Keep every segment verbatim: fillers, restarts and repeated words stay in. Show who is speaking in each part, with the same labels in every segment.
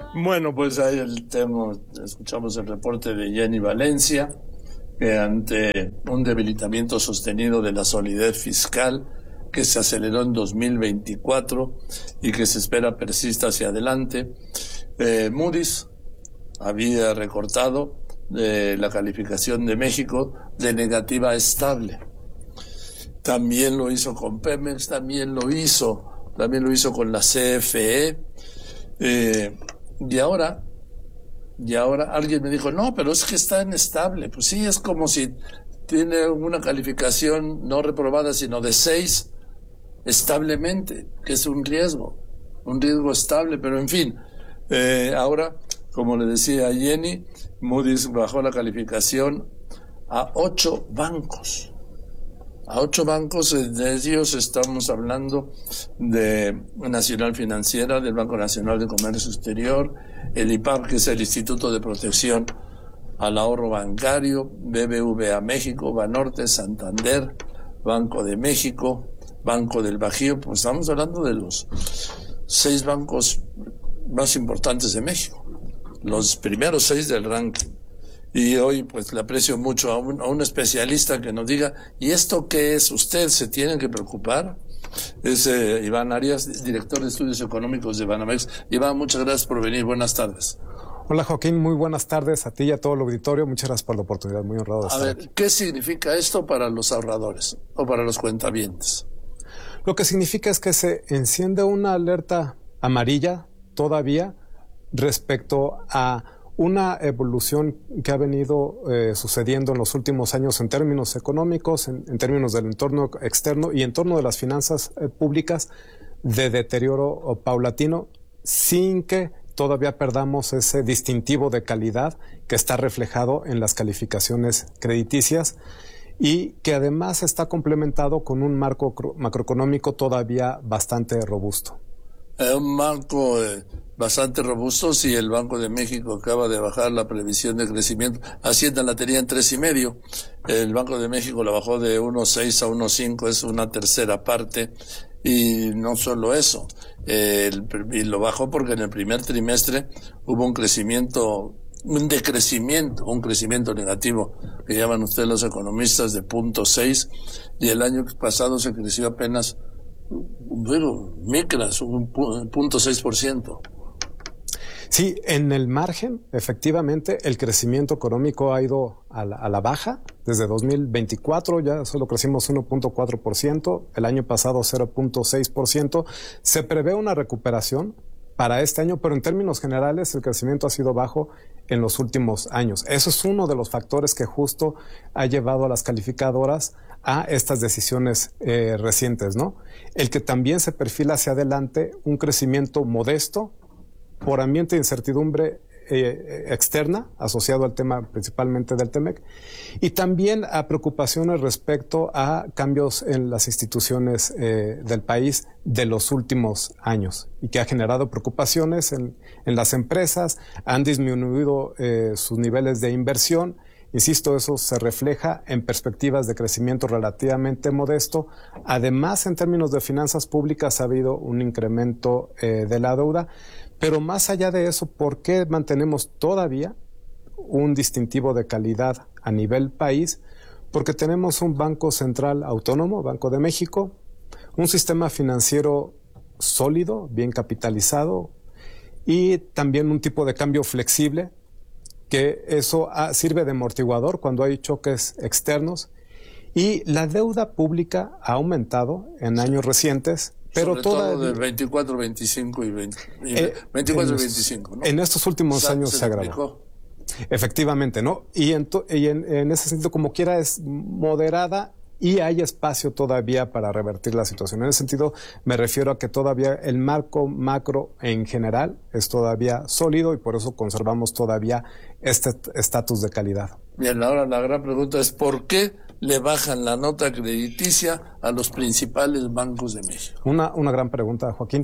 Speaker 1: Bueno, pues ahí el tema, escuchamos el reporte de Jenny Valencia, que ante un debilitamiento sostenido de la solidez fiscal que se aceleró en dos mil veinticuatro y que se espera persista hacia adelante, eh, Moody's había recortado eh, la calificación de México de negativa a estable. También lo hizo con Pemex, también lo hizo, también lo hizo con la C F E. Eh, y ahora, y ahora alguien me dijo, no, pero es que está inestable. Pues sí, es como si tiene una calificación no reprobada, sino de seis establemente, que es un riesgo, un riesgo estable, pero en fin, eh, ahora, como le decía a Jenny, Moody's bajó la calificación a ocho bancos. A ocho bancos, de ellos estamos hablando de Nacional Financiera, del Banco Nacional de Comercio Exterior, el I P A B, que es el Instituto de Protección al Ahorro Bancario, B B V A México, Banorte, Santander, Banco de México, Banco del Bajío. Pues estamos hablando de los seis bancos más importantes de México, los primeros seis del ranking. Y hoy pues le aprecio mucho a un, a un especialista que nos diga, ¿y esto qué es? ¿Usted se tiene que preocupar? Es eh, Iván Arias, director de Estudios Económicos de Banamex. Iván, muchas gracias por venir. Buenas tardes.
Speaker 2: Hola Joaquín, muy buenas tardes a ti y a todo el auditorio. Muchas gracias por la oportunidad, muy honrado de estar
Speaker 1: A ver,
Speaker 2: aquí.
Speaker 1: ¿qué significa esto para los ahorradores o para los cuentavientes?
Speaker 2: Lo que significa es que se enciende una alerta amarilla todavía respecto a una evolución que ha venido eh, sucediendo en los últimos años en términos económicos, en, en términos del entorno externo y en torno de las finanzas eh, públicas, de deterioro paulatino, sin que todavía perdamos ese distintivo de calidad que está reflejado en las calificaciones crediticias y que además está complementado con un marco macroeconómico todavía bastante robusto.
Speaker 1: Eh, un marco eh, bastante robusto. Si el Banco de México acaba de bajar la previsión de crecimiento, Hacienda la tenía en tres y medio, el Banco de México la bajó de uno punto seis a uno punto cinco, es una tercera parte. Y no solo eso, eh, el, y lo bajó porque en el primer trimestre hubo un crecimiento, un decrecimiento, un crecimiento negativo, que llaman ustedes los economistas, de punto seis, y el año pasado se creció apenas, bueno, micras, un punto seis por ciento.
Speaker 2: Sí, en el margen, efectivamente, el crecimiento económico ha ido a la, a la baja. Desde dos mil veinticuatro ya solo crecimos uno punto cuatro por ciento, el año pasado cero punto seis por ciento. Se prevé una recuperación para este año, pero en términos generales el crecimiento ha sido bajo en los últimos años. Eso es uno de los factores que justo ha llevado a las calificadoras a estas decisiones eh, recientes, ¿no? El que también se perfila hacia adelante un crecimiento modesto por ambiente de incertidumbre eh, externa, asociado al tema principalmente del TEMEC, y también a preocupaciones respecto a cambios en las instituciones eh, del país de los últimos años, y que ha generado preocupaciones en, en las empresas, han disminuido eh, sus niveles de inversión. Insisto, eso se refleja en perspectivas de crecimiento relativamente modesto. Además, en términos de finanzas públicas ha habido un incremento eh, de la deuda. Pero más allá de eso, ¿por qué mantenemos todavía un distintivo de calidad a nivel país? Porque tenemos un Banco Central autónomo, Banco de México, un sistema financiero sólido, bien capitalizado, y también un tipo de cambio flexible, que eso ah, sirve de amortiguador cuando hay choques externos. Y la deuda pública ha aumentado en años recientes, pero
Speaker 1: sobre
Speaker 2: toda
Speaker 1: todo de veinticuatro, veinticinco y veinte, y
Speaker 2: eh,
Speaker 1: veinticuatro
Speaker 2: en,
Speaker 1: y veinticinco, ¿no?
Speaker 2: En estos últimos
Speaker 1: se,
Speaker 2: años
Speaker 1: se,
Speaker 2: se agravó. Efectivamente, ¿no? Y, en, y en, en ese sentido, como quiera, es moderada y hay espacio todavía para revertir la situación. En ese sentido, me refiero a que todavía el marco macro en general es todavía sólido y por eso conservamos todavía este estatus de calidad.
Speaker 1: Bien, ahora la gran pregunta es ¿por qué le bajan la nota crediticia a los principales bancos de México?
Speaker 2: Una, una gran pregunta, Joaquín.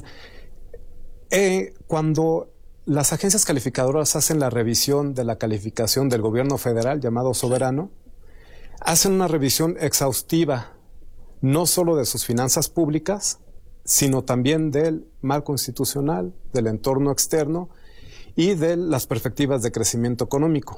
Speaker 2: Eh, cuando las agencias calificadoras hacen la revisión de la calificación del gobierno federal, llamado soberano, hacen una revisión exhaustiva, no solo de sus finanzas públicas, sino también del marco institucional, del entorno externo, y de las perspectivas de crecimiento económico.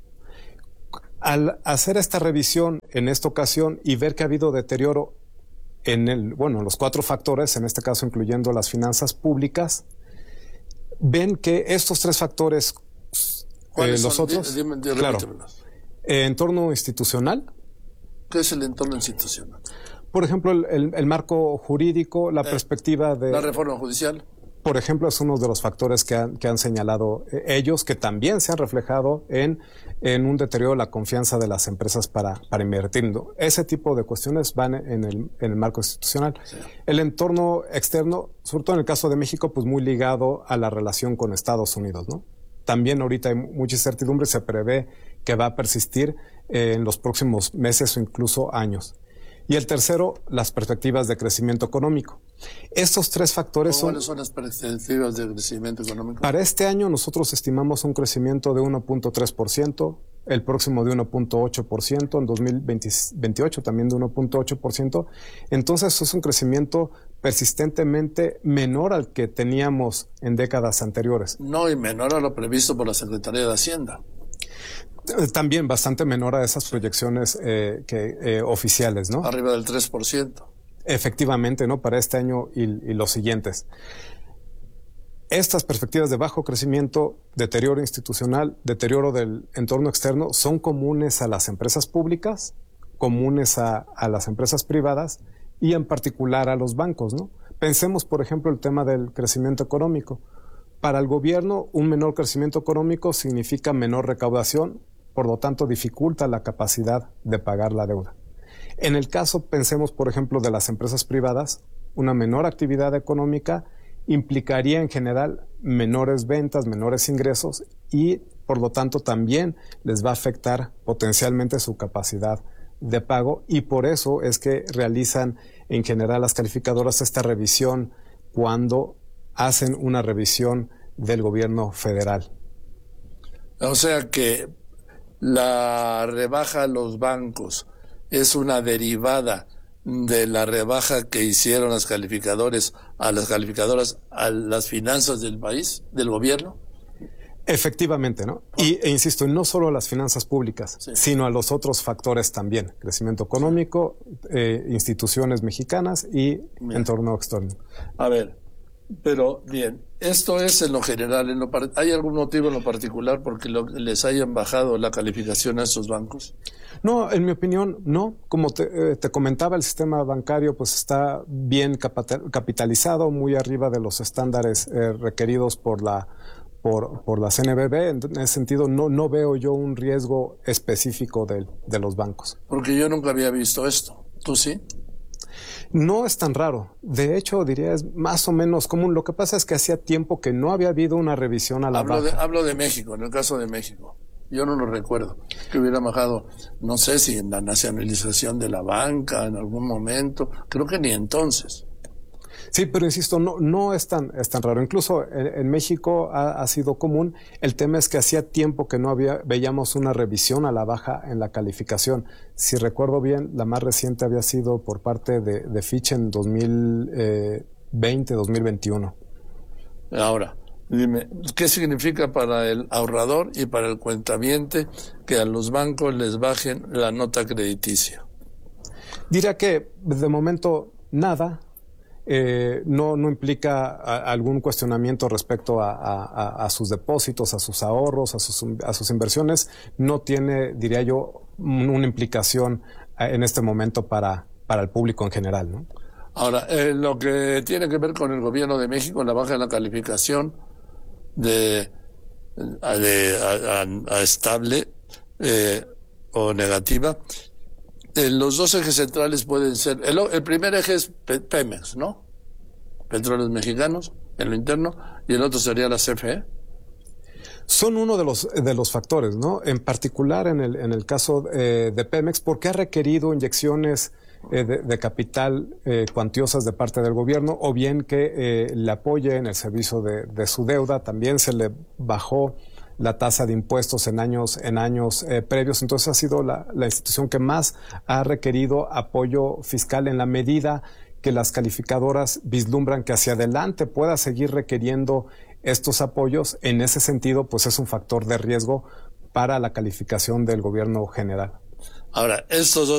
Speaker 2: Al hacer esta revisión en esta ocasión y ver que ha habido deterioro en el, bueno, los cuatro factores, en este caso incluyendo las finanzas públicas, ven que estos tres factores, eh, los
Speaker 1: son?
Speaker 2: otros,
Speaker 1: Dime, dime,
Speaker 2: claro, eh, entorno institucional.
Speaker 1: ¿Qué es el entorno institucional?
Speaker 2: Por ejemplo, el, el, el marco jurídico, la eh, perspectiva de...
Speaker 1: La reforma judicial.
Speaker 2: Por ejemplo, es uno de los factores que han, que han señalado eh, ellos, que también se han reflejado en, en un deterioro de la confianza de las empresas para, para invertir. Ese tipo de cuestiones van en el, en el marco institucional. Sí. El entorno externo, sobre todo en el caso de México, pues muy ligado a la relación con Estados Unidos, ¿no? También ahorita hay mucha incertidumbre, se prevé que va a persistir eh, en los próximos meses o incluso años. Y el tercero, las perspectivas de crecimiento económico. Estos tres factores son...
Speaker 1: ¿Cuáles son las perspectivas de crecimiento económico?
Speaker 2: Para este año nosotros estimamos un crecimiento de uno punto tres por ciento, el próximo de uno punto ocho por ciento, en dos mil veintiocho también de uno punto ocho por ciento. Entonces es un crecimiento persistentemente menor al que teníamos en décadas anteriores.
Speaker 1: No, y menor a lo previsto por la Secretaría de Hacienda.
Speaker 2: También bastante menor a esas proyecciones eh, que, eh, oficiales, ¿no?
Speaker 1: Arriba del tres por ciento.
Speaker 2: Efectivamente, ¿no? Para este año y, y los siguientes. Estas perspectivas de bajo crecimiento, deterioro institucional, deterioro del entorno externo, son comunes a las empresas públicas, comunes a, a las empresas privadas y en particular a los bancos, ¿no? Pensemos, por ejemplo, el tema del crecimiento económico. Para el gobierno, un menor crecimiento económico significa menor recaudación, por lo tanto dificulta la capacidad de pagar la deuda. En el caso, pensemos por ejemplo de las empresas privadas, una menor actividad económica implicaría en general menores ventas, menores ingresos y por lo tanto también les va a afectar potencialmente su capacidad de pago y por eso es que realizan en general las calificadoras esta revisión cuando hacen una revisión del gobierno federal.
Speaker 1: O sea que la rebaja a los bancos es una derivada de la rebaja que hicieron las calificadores a las calificadoras a las finanzas del país, del gobierno.
Speaker 2: Efectivamente, ¿no? Y, e insisto, no solo a las finanzas públicas, sí, sino a los otros factores también. Crecimiento económico, eh, instituciones mexicanas y bien, entorno externo.
Speaker 1: A ver, pero bien, esto es en lo general. En lo par- ¿Hay algún motivo en lo particular porque lo, les hayan bajado la calificación a estos bancos?
Speaker 2: No, en mi opinión, no. Como te, eh, te comentaba, el sistema bancario pues está bien capitalizado, muy arriba de los estándares eh, requeridos por la por, por la C N B B. En ese sentido, no, no veo yo un riesgo específico de, de los bancos.
Speaker 1: Porque yo nunca había visto esto. ¿Tú sí?
Speaker 2: No es tan raro. De hecho, diría es más o menos común. Lo que pasa es que hacía tiempo que no había habido una revisión a la
Speaker 1: hablo
Speaker 2: baja.
Speaker 1: De, hablo de México, en el caso de México. Yo no lo recuerdo. Que hubiera bajado, no sé si en la nacionalización de la banca en algún momento. Creo que ni entonces.
Speaker 2: Sí, pero insisto, no, no es tan, es tan raro. Incluso en, en México ha, ha sido común. El tema es que hacía tiempo que no había, veíamos una revisión a la baja en la calificación. Si recuerdo bien, la más reciente había sido por parte de, de Fitch en dos mil veinte, dos mil veintiuno.
Speaker 1: Ahora, dime, ¿qué significa para el ahorrador y para el cuentaviente que a los bancos les bajen la nota crediticia?
Speaker 2: Diría que de momento nada. Eh, no, no implica a, algún cuestionamiento respecto a, a, a sus depósitos, a sus ahorros, a sus, a sus inversiones. No tiene, diría yo, una implicación en este momento para, para el público en general, ¿no?
Speaker 1: Ahora, eh, lo que tiene que ver con el gobierno de México, la baja de la calificación de, de a, a, a estable eh, o negativa, Eh, los dos ejes centrales pueden ser, el, el primer eje es Pemex, ¿no? Petróleos Mexicanos, en lo interno, y el otro sería la C F E.
Speaker 2: Son uno de los de los factores, ¿no? En particular en el en el caso eh, de Pemex, porque ha requerido inyecciones eh, de, de capital eh, cuantiosas de parte del gobierno, o bien que eh, le apoye en el servicio de, de su deuda. También se le bajó la tasa de impuestos en años en años eh, previos. Entonces ha sido la, la institución que más ha requerido apoyo fiscal en la medida que las calificadoras vislumbran que hacia adelante pueda seguir requiriendo estos apoyos, en ese sentido, pues es un factor de riesgo para la calificación del gobierno general.
Speaker 1: Ahora, estos dos